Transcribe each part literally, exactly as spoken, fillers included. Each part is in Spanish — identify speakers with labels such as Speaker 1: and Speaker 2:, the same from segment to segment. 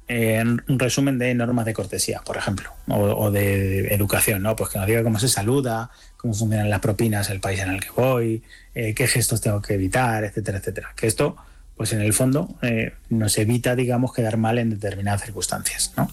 Speaker 1: eh, un resumen de normas de cortesía, por ejemplo, o, o de educación, ¿no? Pues que nos diga cómo se saluda, cómo funcionan las propinas, el país en el que voy, eh, qué gestos tengo que evitar, etcétera, etcétera. Que esto, pues en el fondo, eh, nos evita, digamos, quedar mal en determinadas circunstancias, ¿no?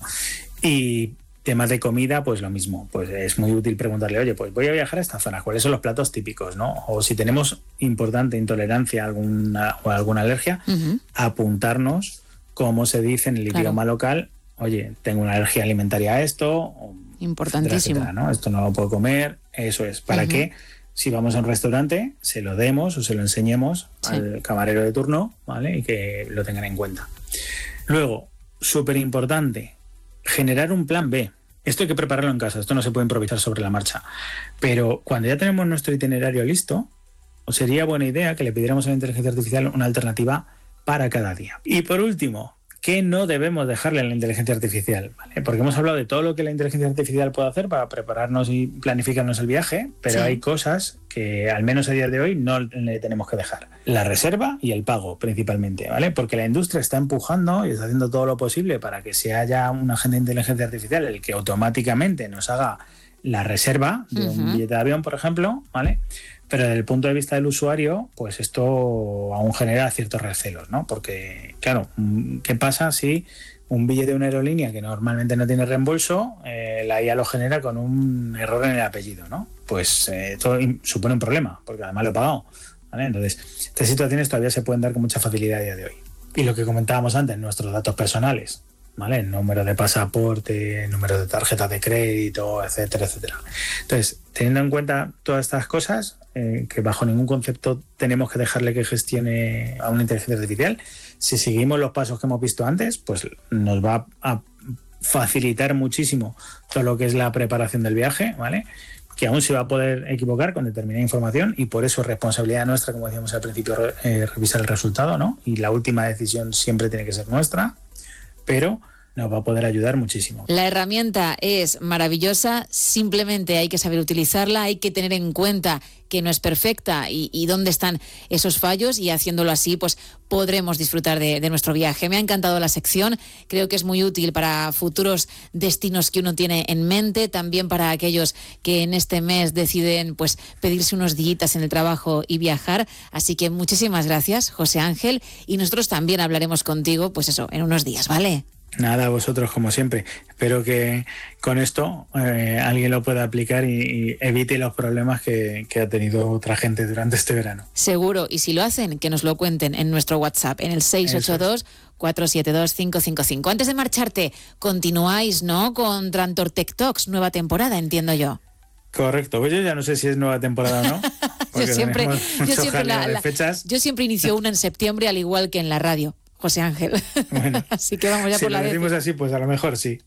Speaker 1: Y temas de comida, pues lo mismo. Pues es muy útil preguntarle, oye, pues voy a viajar a esta zona, ¿cuáles son los platos típicos, no? O si tenemos importante intolerancia a alguna, o alguna alergia, uh-huh. apuntarnos cómo se dice en el claro. idioma local, oye, tengo una alergia alimentaria a esto,
Speaker 2: importantísimo,
Speaker 1: etcétera, etcétera, ¿no? Esto no lo puedo comer, eso es, para uh-huh. que si vamos a un restaurante se lo demos o se lo enseñemos sí. al camarero de turno, ¿vale? Y que lo tengan en cuenta. Luego, súper importante, generar un plan B. Esto hay que prepararlo en casa, esto no se puede improvisar sobre la marcha. Pero cuando ya tenemos nuestro itinerario listo, sería buena idea que le pidiéramos a la inteligencia artificial una alternativa para cada día. Y por último, ¿qué no debemos dejarle a la inteligencia artificial? ¿Vale? Porque hemos hablado de todo lo que la inteligencia artificial puede hacer para prepararnos y planificarnos el viaje, pero sí. hay cosas que al menos a día de hoy no le tenemos que dejar. La reserva y el pago principalmente, ¿vale? Porque la industria está empujando y está haciendo todo lo posible para que se haya un agente de inteligencia artificial el que automáticamente nos haga la reserva de uh-huh. un billete de avión, por ejemplo, ¿vale? Pero desde el punto de vista del usuario, pues esto aún genera ciertos recelos, ¿no? Porque, claro, ¿qué pasa si un billete de una aerolínea que normalmente no tiene reembolso, eh, la I A lo genera con un error en el apellido, ¿no? Pues eh, esto supone un problema, porque además lo he pagado, ¿vale? Entonces, estas situaciones todavía se pueden dar con mucha facilidad a día de hoy. Y lo que comentábamos antes, nuestros datos personales, ¿vale? El número de pasaporte, el número de tarjeta de crédito, etcétera, etcétera. Entonces, teniendo en cuenta todas estas cosas, eh, que bajo ningún concepto tenemos que dejarle que gestione a una inteligencia artificial, si seguimos los pasos que hemos visto antes, pues nos va a facilitar muchísimo todo lo que es la preparación del viaje, ¿vale? Que aún se va a poder equivocar con determinada información y por eso es responsabilidad nuestra, como decíamos al principio, eh, revisar el resultado, ¿no? Y la última decisión siempre tiene que ser nuestra, pero nos va a poder ayudar muchísimo.
Speaker 2: La herramienta es maravillosa, simplemente hay que saber utilizarla, hay que tener en cuenta que no es perfecta y, y dónde están esos fallos, y haciéndolo así pues podremos disfrutar de, de nuestro viaje. Me ha encantado la sección, creo que es muy útil para futuros destinos que uno tiene en mente, también para aquellos que en este mes deciden pues pedirse unos días en el trabajo y viajar, así que muchísimas gracias, José Ángel, y nosotros también hablaremos contigo pues eso, en unos días, ¿vale?
Speaker 1: Nada, vosotros como siempre. Espero que con esto eh, alguien lo pueda aplicar y, y evite los problemas que, que ha tenido otra gente durante este verano.
Speaker 2: Seguro, y si lo hacen, que nos lo cuenten en nuestro WhatsApp, en el seis ocho dos, cuatro siete dos, cinco cinco cinco. Antes de marcharte, continuáis, ¿no?, con Trantor Tech Talks, nueva temporada, entiendo yo.
Speaker 1: Correcto, pues yo ya no sé si es nueva temporada o no.
Speaker 2: yo siempre, yo siempre, la, la, yo siempre inicio una en septiembre, al igual que en la radio. José Ángel. Bueno, así que vamos ya
Speaker 1: si
Speaker 2: por la
Speaker 1: Si lo decimos así, pues a lo mejor sí.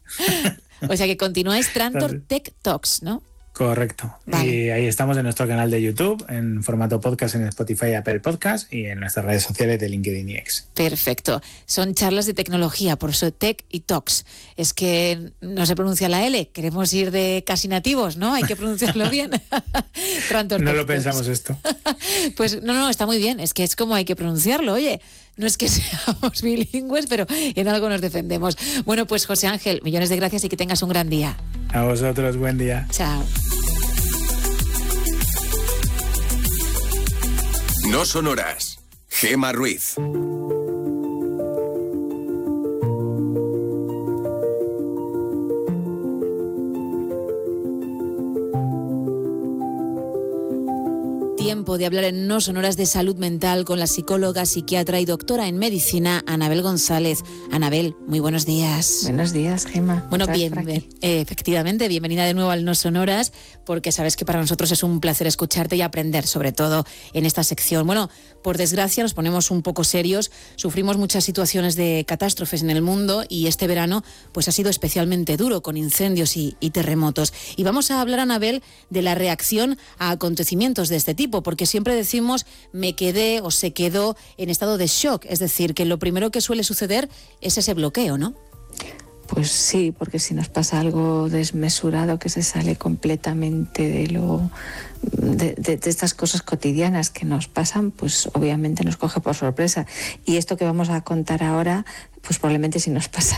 Speaker 2: O sea que continuáis Trantor Tech Talks, ¿no?
Speaker 1: Correcto. Vale. Y ahí estamos en nuestro canal de YouTube, en formato podcast en Spotify, Apple Podcast y en nuestras redes sociales de LinkedIn y X.
Speaker 2: Perfecto. Son charlas de tecnología, por eso Tech y Talks. Es que no se pronuncia la L, queremos ir de casi nativos, ¿no? Hay que pronunciarlo bien.
Speaker 1: Trantor no Tech lo pensamos Talks. Esto.
Speaker 2: Pues no, no, está muy bien. Es que es como hay que pronunciarlo, oye. No es que seamos bilingües, pero en algo nos defendemos. Bueno, pues José Ángel, millones de gracias y que tengas un gran día.
Speaker 1: A vosotros, buen día.
Speaker 2: Chao.
Speaker 3: No sonoras. Gema Ruiz.
Speaker 2: Tiempo de hablar en No Sonoras de salud mental con la psicóloga, psiquiatra y doctora en medicina, Anabel González. Anabel, muy buenos días.
Speaker 4: Buenos días, Gema.
Speaker 2: Bueno, bien, eh, efectivamente, bienvenida de nuevo al No Sonoras, porque sabes que para nosotros es un placer escucharte y aprender, sobre todo en esta sección. Bueno, por desgracia nos ponemos un poco serios, sufrimos muchas situaciones de catástrofes en el mundo y este verano pues ha sido especialmente duro con incendios y, y terremotos. Y vamos a hablar, Anabel, de la reacción a acontecimientos de este tipo, porque siempre decimos me quedé o se quedó en estado de shock, es decir, que lo primero que suele suceder es ese bloqueo, ¿no?
Speaker 4: Pues sí, porque si nos pasa algo desmesurado que se sale completamente de lo de, de, de estas cosas cotidianas que nos pasan, pues obviamente nos coge por sorpresa. Y esto que vamos a contar ahora, pues probablemente si nos pasa